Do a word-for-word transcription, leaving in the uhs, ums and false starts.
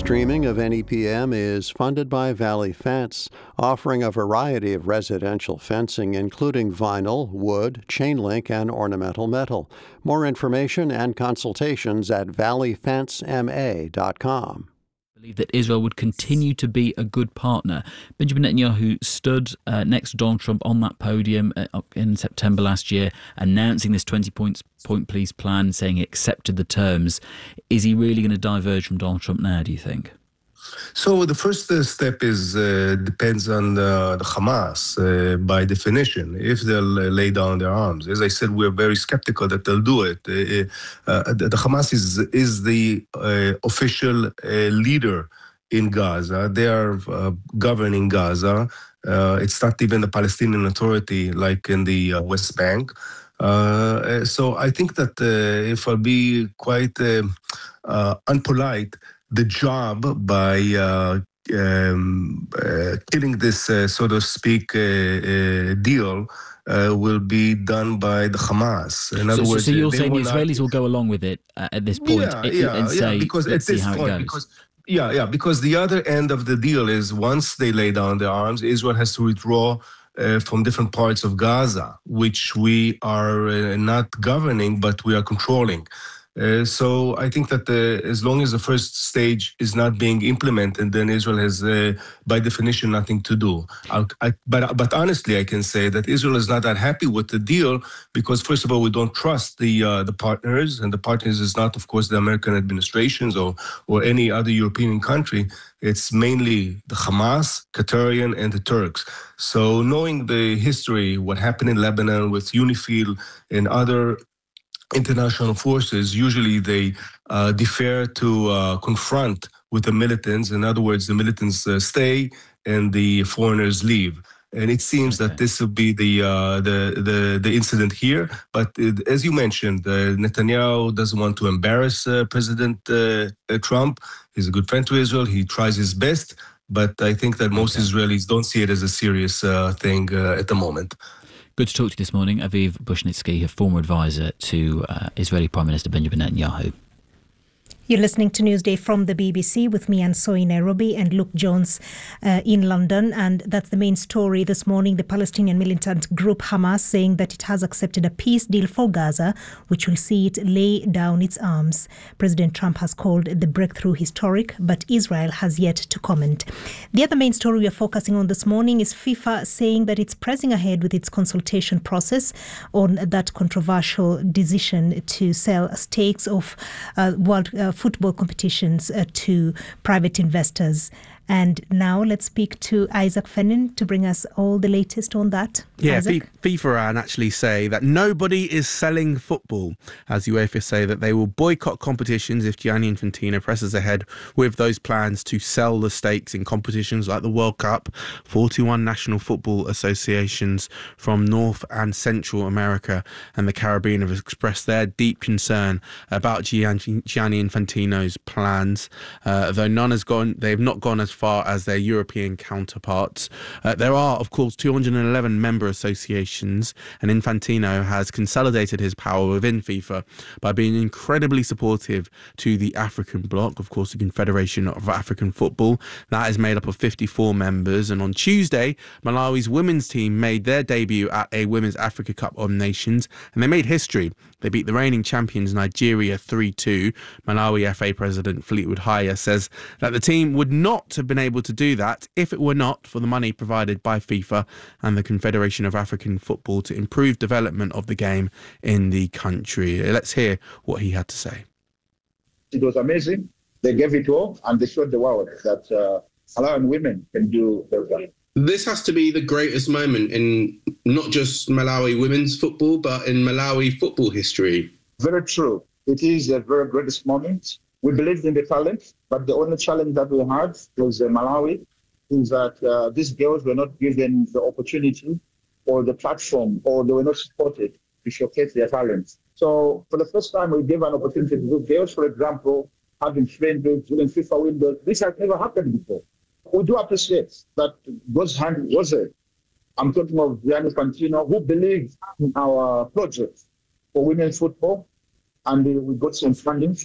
streaming of N E P M is funded by Valley Fence, offering a variety of residential fencing, including vinyl, wood, chain link, and ornamental metal. More information and consultations at valley fence m a dot com. Believe that Israel would continue to be a good partner. Benjamin Netanyahu stood uh, next to Donald Trump on that podium uh, in September last year, announcing this twenty point peace plan, saying he accepted the terms. Is he really going to diverge from Donald Trump now, do you think? So the first uh, step is uh, depends on uh, the Hamas uh, by definition, if they'll uh, lay down their arms. As I said, we're very skeptical that they'll do it. Uh, uh, the, the Hamas is is the uh, official uh, leader in Gaza. They are uh, governing Gaza. Uh, it's not even the Palestinian Authority like in the uh, West Bank. Uh, so I think that uh, if I'll be quite uh, uh, unpolite, the job by uh, um, uh, killing this, uh, so to speak, uh, uh, deal uh, will be done by the Hamas. In other so, words, so you're saying the Israelis not... will go along with it uh, at this point yeah, and, yeah, and say, yeah, because let's at see this how point, it goes? Because, yeah, yeah, because the other end of the deal is once they lay down their arms, Israel has to withdraw uh, from different parts of Gaza, which we are uh, not governing, but we are controlling. Uh, so I think that uh, as long as the first stage is not being implemented, then Israel has, uh, by definition, nothing to do. I, I, but but honestly, I can say that Israel is not that happy with the deal because, first of all, we don't trust the uh, the partners, and the partners is not, of course, the American administrations or or any other European country. It's mainly the Hamas, Qatarian, and the Turks. So knowing the history, what happened in Lebanon with UNIFIL and other international forces, usually they uh, defer to uh, confront with the militants. In other words, the militants uh, stay and the foreigners leave. And it seems okay. that this will be the, uh, the the the incident here. But it, as you mentioned, uh, Netanyahu doesn't want to embarrass uh, President uh, Trump. He's a good friend to Israel. He tries his best. But I think that most okay. Israelis don't see it as a serious uh, thing uh, at the moment. Good to talk to you this morning, Aviv Bushnitsky, a former advisor to uh, Israeli Prime Minister Benjamin Netanyahu. You're listening to Newsday from the B B C with me, Ansoi Nairobi, and Luke Jones uh, in London. And that's the main story this morning. The Palestinian militant group Hamas saying that it has accepted a peace deal for Gaza, which will see it lay down its arms. President Trump has called the breakthrough historic, but Israel has yet to comment. The other main story we are focusing on this morning is FIFA saying that it's pressing ahead with its consultation process on that controversial decision to sell stakes of uh, World uh, football competitions uh, to private investors. And now let's speak to Isaac Fennin to bring us all the latest on that. Yeah, Isaac? FIFA actually say that nobody is selling football, as UEFA say that they will boycott competitions if Gianni Infantino presses ahead with those plans to sell the stakes in competitions like the World Cup. forty-one national football associations from North and Central America and the Caribbean have expressed their deep concern about Gianni Infantino's plans, uh, though none has gone, they've not gone as far as their European counterparts. Uh, there are, of course, two hundred eleven member associations, and Infantino has consolidated his power within FIFA by being incredibly supportive to the African bloc, of course, the Confederation of African Football. That is made up of fifty-four members, and on Tuesday, Malawi's women's team made their debut at a Women's Africa Cup of Nations, and they made history. They beat the reigning champions Nigeria three two. Malawi F A President Fleetwood Haya says that the team would not have been able to do that if it were not for the money provided by FIFA and the Confederation of African Football to improve development of the game in the country. Let's hear what he had to say. It was amazing. They gave it all and they showed the world that uh, Malawian women can do their job. This has to be the greatest moment in not just Malawi women's football, but in Malawi football history. Very true. It is the very greatest moment. We believed in the talent, but the only challenge that we had was uh, Malawi, is that uh, these girls were not given the opportunity or the platform, or they were not supported to showcase their talents. So for the first time, we gave an opportunity to girls, for example, having friendly, doing FIFA windows. This has never happened before. We do appreciate that goes hand was it. I'm talking of Gianni Infantino, who believed in our project for women's football, and we got some funding.